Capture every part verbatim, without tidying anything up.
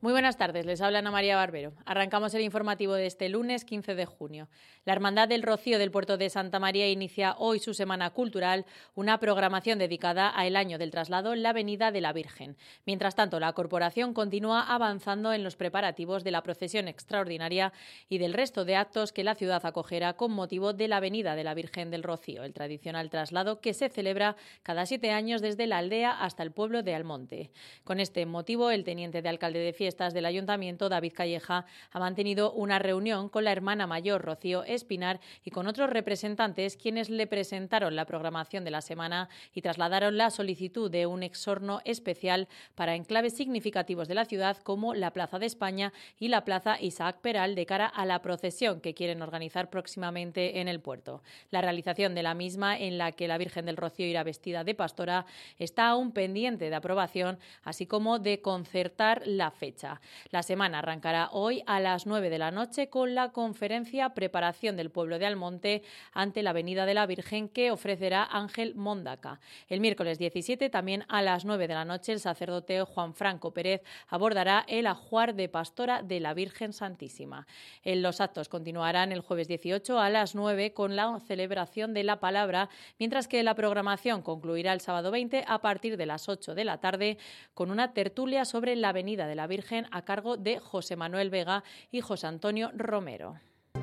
Muy buenas tardes, les habla Ana María Barbero. Arrancamos el informativo de este lunes quince de junio. La Hermandad del Rocío del Puerto de Santa María inicia hoy su Semana Cultural, una programación dedicada al año del traslado en la Avenida de la Virgen. Mientras tanto, la corporación continúa avanzando en los preparativos de la procesión extraordinaria y del resto de actos que la ciudad acogerá con motivo de la Avenida de la Virgen del Rocío, el tradicional traslado que se celebra cada siete años desde la aldea hasta el pueblo de Almonte. Con este motivo, el teniente de alcalde de Fiestas del Ayuntamiento, David Calleja, ha mantenido una reunión con la hermana mayor Rocío Espinar y con otros representantes quienes le presentaron la programación de la semana y trasladaron la solicitud de un exorno especial para enclaves significativos de la ciudad como la Plaza de España y la Plaza Isaac Peral de cara a la procesión que quieren organizar próximamente en el puerto. La realización de la misma, en la que la Virgen del Rocío irá vestida de pastora, está aún pendiente de aprobación, así como de concertar la fecha. La semana arrancará hoy a las nueve de la noche con la conferencia Preparación del Pueblo de Almonte ante la Avenida de la Virgen que ofrecerá Ángel Mondaca. El miércoles diecisiete, también a las nueve de la noche, el sacerdote Juan Franco Pérez abordará el ajuar de pastora de la Virgen Santísima. En los actos continuarán el jueves dieciocho a las nueve con la celebración de la palabra, mientras que la programación concluirá el sábado veinte a partir de las ocho de la tarde con una tertulia sobre la Avenida de la Virgen a cargo de José Manuel Vega y José Antonio Romero.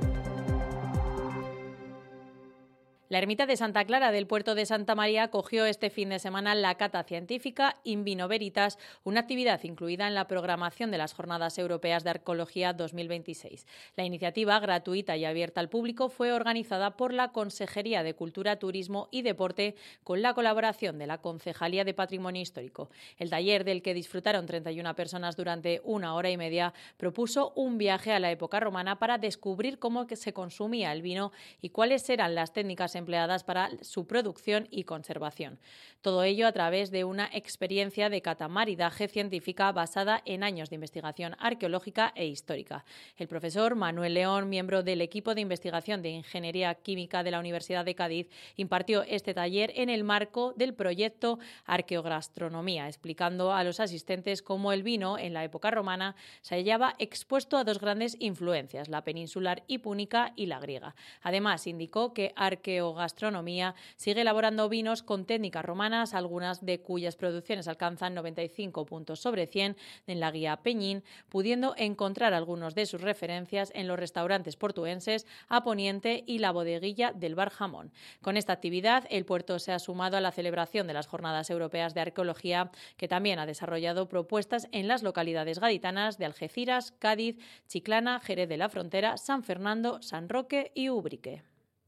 La ermita de Santa Clara del Puerto de Santa María acogió este fin de semana la cata científica In Vino Veritas, una actividad incluida en la programación de las Jornadas Europeas de Arqueología dos mil veintiséis. La iniciativa, gratuita y abierta al público, fue organizada por la Consejería de Cultura, Turismo y Deporte con la colaboración de la Concejalía de Patrimonio Histórico. El taller, del que disfrutaron treinta y una personas durante una hora y media, propuso un viaje a la época romana para descubrir cómo se consumía el vino y cuáles eran las técnicas empleadas para su producción y conservación. Todo ello a través de una experiencia de catamaridaje científica basada en años de investigación arqueológica e histórica. El profesor Manuel León, miembro del equipo de investigación de Ingeniería Química de la Universidad de Cádiz, impartió este taller en el marco del proyecto Arqueogastronomía, explicando a los asistentes cómo el vino en la época romana se hallaba expuesto a dos grandes influencias, la peninsular y púnica y la griega. Además, indicó que Arqueo Gastronomía sigue elaborando vinos con técnicas romanas, algunas de cuyas producciones alcanzan noventa y cinco puntos sobre cien en la guía Peñín, pudiendo encontrar algunos de sus referencias en los restaurantes portuenses A Poniente y la bodeguilla del Bar Jamón. Con esta actividad, el puerto se ha sumado a la celebración de las Jornadas Europeas de Arqueología, que también ha desarrollado propuestas en las localidades gaditanas de Algeciras, Cádiz, Chiclana, Jerez de la Frontera, San Fernando, San Roque y Ubrique.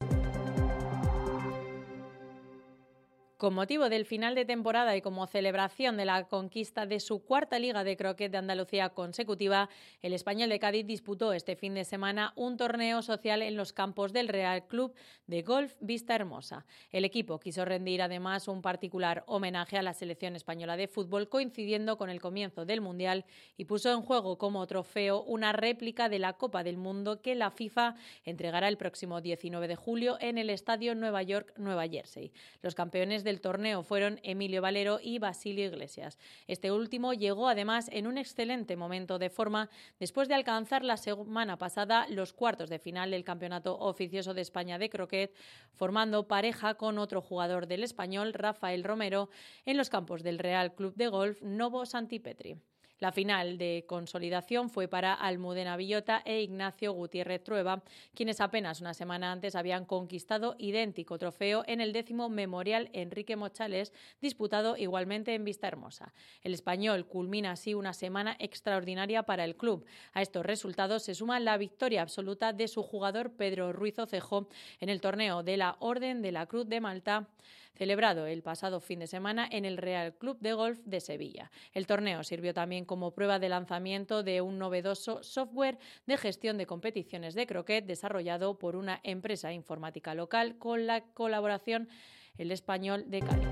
Con motivo del final de temporada y como celebración de la conquista de su cuarta Liga de Croquet de Andalucía consecutiva, el Español de Cádiz disputó este fin de semana un torneo social en los campos del Real Club de Golf Vista Hermosa. El equipo quiso rendir además un particular homenaje a la selección española de fútbol coincidiendo con el comienzo del Mundial y puso en juego como trofeo una réplica de la Copa del Mundo que la FIFA entregará el próximo diecinueve de julio en el Estadio Nueva York, Nueva Jersey. Los campeones de El torneo fueron Emilio Valero y Basilio Iglesias. Este último llegó además en un excelente momento de forma después de alcanzar la semana pasada los cuartos de final del Campeonato Oficioso de España de Croquet, formando pareja con otro jugador del Español, Rafael Romero, en los campos del Real Club de Golf Novo Santipetri. La final de consolidación fue para Almudena Villota e Ignacio Gutiérrez Trueba, quienes apenas una semana antes habían conquistado idéntico trofeo en el décimo Memorial Enrique Mochales, disputado igualmente en Vistahermosa. El español culmina así una semana extraordinaria para el club. A estos resultados se suma la victoria absoluta de su jugador Pedro Ruiz Ocejo en el torneo de la Orden de la Cruz de Malta, celebrado el pasado fin de semana en el Real Club de Golf de Sevilla. El torneo sirvió también como prueba de lanzamiento de un novedoso software de gestión de competiciones de croquet desarrollado por una empresa informática local con la colaboración El Español de Cádiz.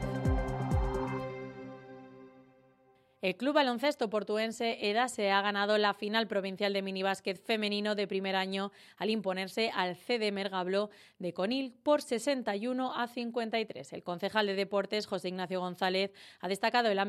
El Club Baloncesto Portuense Edase ha ganado la final provincial de minibásquet femenino de primer año al imponerse al C D Mergabló de Conil por sesenta y uno a cincuenta y tres. El concejal de Deportes, José Ignacio González, ha destacado el ámbito